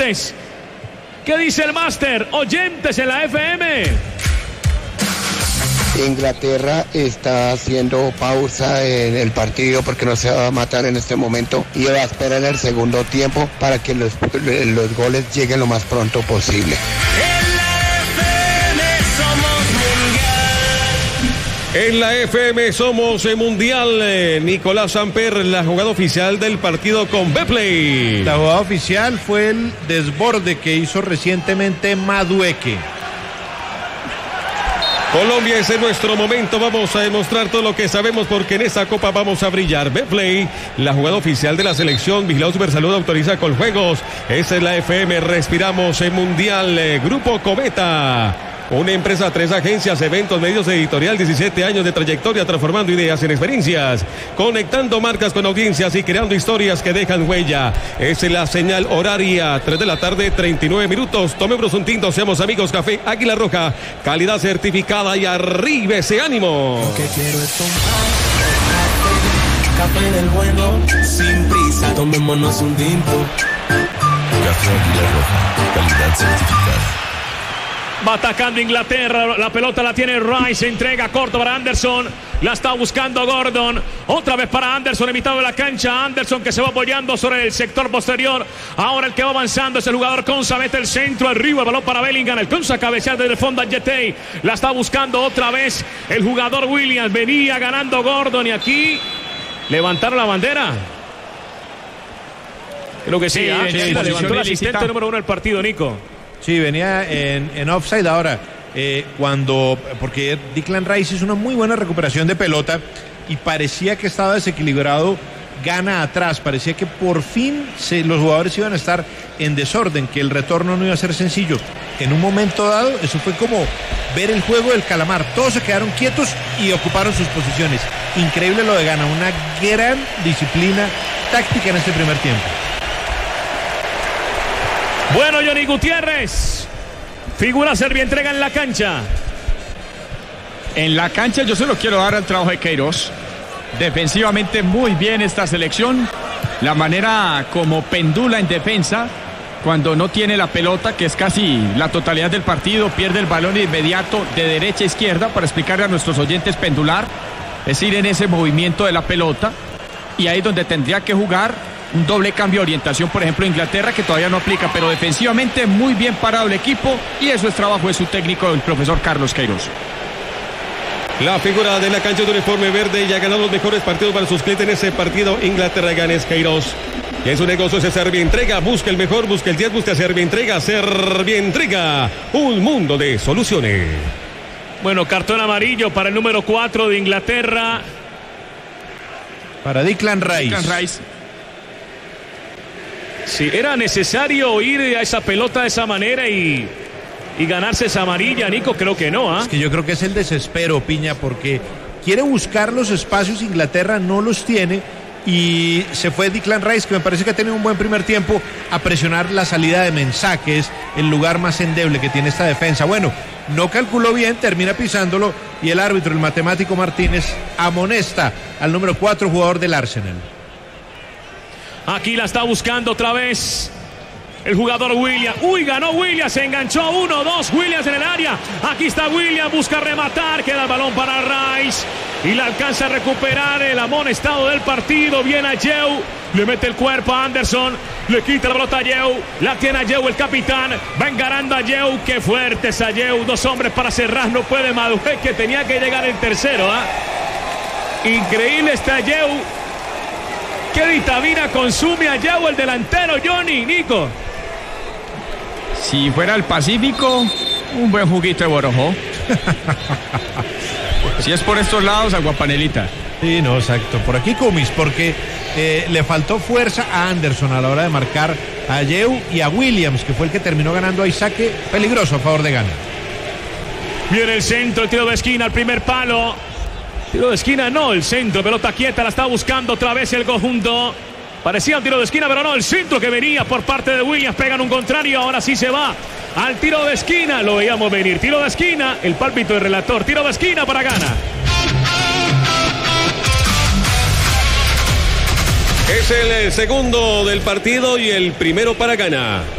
Deportes. ¿Qué dice el máster? Oyentes en la FM. Inglaterra está haciendo pausa en el partido porque no se va a matar en este momento y va a esperar el segundo tiempo para que los goles lleguen lo más pronto posible. En la FM somos mundial. Nicolás Samper, la jugada oficial del partido con Betplay. La jugada oficial fue el desborde que hizo recientemente Madueque. Colombia, ese es nuestro momento. Vamos a demostrar todo lo que sabemos porque en esta copa vamos a brillar. Betplay, la jugada oficial de la selección. Vigilado Supersalud autoriza Coljuegos. Esa es la FM. Respiramos en mundial. Grupo Cometa. Una empresa, 3 agencias, eventos, medios, editorial, 17 años de trayectoria transformando ideas en experiencias, conectando marcas con audiencias y creando historias que dejan huella. Esa es la señal horaria, 3 de la tarde, 39 minutos. Tomemos un tinto, seamos amigos. Café Águila Roja, calidad certificada y arriba ese ánimo. Lo que quiero es tomar café del bueno, sin prisa, tomémonos un tinto. Café Águila Roja, calidad certificada. Va atacando Inglaterra, la pelota la tiene Rice, entrega corto para Anderson, la está buscando Gordon, otra vez para Anderson en mitad de la cancha. Anderson que se va apoyando sobre el sector posterior. Ahora el que va avanzando es el jugador Konsa, mete el centro arriba, el balón para Bellingham, el Konsa cabecear desde el fondo a Yetey, la está buscando otra vez el jugador Williams, venía ganando Gordon y aquí levantaron la bandera. Creo que sí, levantó el asistente número 1 del partido, Nico. Sí, venía en offside ahora, porque Declan Rice hizo una muy buena recuperación de pelota y parecía que estaba desequilibrado, gana atrás, parecía que por fin los jugadores iban a estar en desorden, que el retorno no iba a ser sencillo. En un momento dado, eso fue como ver el juego del calamar, todos se quedaron quietos y ocuparon sus posiciones. Increíble lo de Ghana, una gran disciplina táctica en este primer tiempo. Bueno, Johnny Gutiérrez, figura Servientrega en la cancha. En la cancha yo se lo quiero dar al trabajo de Queiroz. Defensivamente muy bien esta selección. La manera como pendula en defensa cuando no tiene la pelota, que es casi la totalidad del partido, pierde el balón de inmediato de derecha a izquierda, para explicarle a nuestros oyentes pendular, es ir en ese movimiento de la pelota, y ahí es donde tendría que jugar un doble cambio de orientación, por ejemplo Inglaterra, que todavía no aplica, pero defensivamente muy bien parado el equipo, y eso es trabajo de su técnico, el profesor Carlos Queiroz. La figura de la cancha de uniforme verde y ha ganado los mejores partidos para sus clientes en ese partido. Inglaterra gana, es Queiroz. Y en su negocio es Servientrega. Busca el mejor, busca el 10, busca Servientrega. Servientrega, un mundo de soluciones. Bueno, cartón amarillo para el número 4 de Inglaterra. Para Declan Rice. Declan Rice. Sí, era necesario ir a esa pelota de esa manera y ganarse esa amarilla, Nico. Creo que no, Es que yo creo que es el desespero, Piña, porque quiere buscar los espacios, Inglaterra no los tiene, y se fue Declan Rice, que me parece que ha tenido un buen primer tiempo, a presionar la salida de Mensah, que es el lugar más endeble que tiene esta defensa. Bueno, no calculó bien, termina pisándolo, y el árbitro, el matemático Martínez, amonesta al número 4, jugador del Arsenal. Aquí la está buscando otra vez el jugador Williams. Uy, ganó Williams, se enganchó 1-2, Williams en el área. Aquí está Williams, busca rematar, queda el balón para Rice y la alcanza a recuperar el amonestado del partido. Viene a Yeu, le mete el cuerpo a Anderson, le quita la pelota a Yeu, la tiene a Yeu el capitán, va engarando a Yeu. Qué fuerte es a Yeu, 2 hombres para cerrar, no puede Madueque, que tenía que llegar el tercero. Increíble está Yeu. ¿Qué vitamina consume a Yeu el delantero, Johnny, Nico? Si fuera el Pacífico, un buen juguito de borojó. Si es por estos lados, aguapanelita. Sí, no, exacto. Por aquí Cumis, porque le faltó fuerza a Anderson a la hora de marcar a Yeu y a Williams, que fue el que terminó ganando a Isaac. Peligroso a favor de Ghana. Viene el centro, el tiro de esquina, el primer palo. Tiro de esquina, no, el centro, pelota quieta, la está buscando otra vez el conjunto. Parecía un tiro de esquina, pero no, el centro que venía por parte de Williams, pegan un contrario, ahora sí se va al tiro de esquina, lo veíamos venir, tiro de esquina, el pálpito del relator, tiro de esquina para Ghana. Es el segundo del partido y el primero para Ghana.